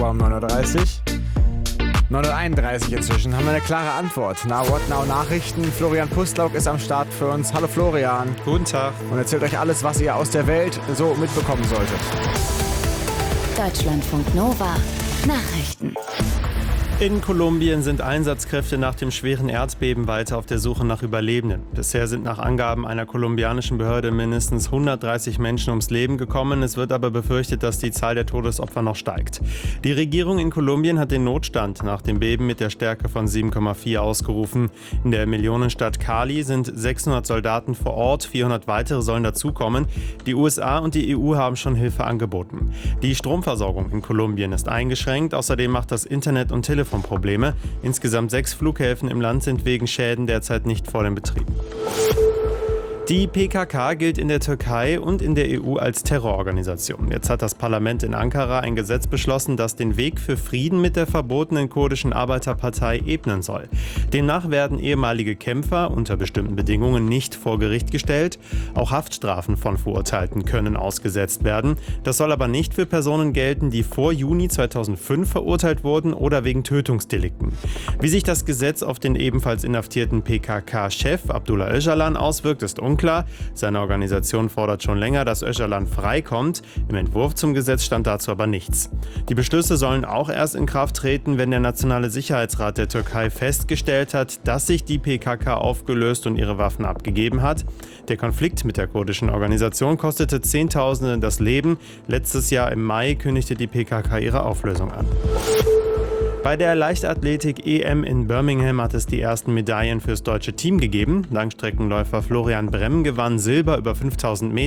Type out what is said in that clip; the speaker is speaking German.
Um 9.30 Uhr. 9.31 Uhr inzwischen. Haben wir eine klare Antwort. Na, What Now Nachrichten. Florian Pustlauk ist am Start für uns. Hallo Florian. Guten Tag. Und erzählt euch alles, was ihr aus der Welt so mitbekommen solltet. Deutschlandfunk Nova. Nachrichten. In Kolumbien sind Einsatzkräfte nach dem schweren Erdbeben weiter auf der Suche nach Überlebenden. Bisher sind nach Angaben einer kolumbianischen Behörde mindestens 130 Menschen ums Leben gekommen. Es wird aber befürchtet, dass die Zahl der Todesopfer noch steigt. Die Regierung in Kolumbien hat den Notstand nach dem Beben mit der Stärke von 7,4 ausgerufen. In der Millionenstadt Cali sind 600 Soldaten vor Ort, 400 weitere sollen dazukommen. Die USA und die EU haben schon Hilfe angeboten. Die Stromversorgung in Kolumbien ist eingeschränkt. Außerdem macht das Internet und Telefon Probleme. Insgesamt 6 Flughäfen im Land sind wegen Schäden derzeit nicht voll in Betrieb. Die PKK gilt in der Türkei und in der EU als Terrororganisation. Jetzt hat das Parlament in Ankara ein Gesetz beschlossen, das den Weg für Frieden mit der verbotenen kurdischen Arbeiterpartei ebnen soll. Demnach werden ehemalige Kämpfer unter bestimmten Bedingungen nicht vor Gericht gestellt. Auch Haftstrafen von Verurteilten können ausgesetzt werden. Das soll aber nicht für Personen gelten, die vor Juni 2005 verurteilt wurden oder wegen Tötungsdelikten. Wie sich das Gesetz auf den ebenfalls inhaftierten PKK-Chef Abdullah Öcalan auswirkt, ist unklar. Seine Organisation fordert schon länger, dass Öcalan freikommt. Im Entwurf zum Gesetz stand dazu aber nichts. Die Beschlüsse sollen auch erst in Kraft treten, wenn der Nationale Sicherheitsrat der Türkei festgestellt hat, dass sich die PKK aufgelöst und ihre Waffen abgegeben hat. Der Konflikt mit der kurdischen Organisation kostete Zehntausenden das Leben. Letztes Jahr im Mai kündigte die PKK ihre Auflösung an. Bei der Leichtathletik-EM in Birmingham hat es die ersten Medaillen fürs deutsche Team gegeben. Langstreckenläufer Florian Bremm gewann Silber über 5000 Meter.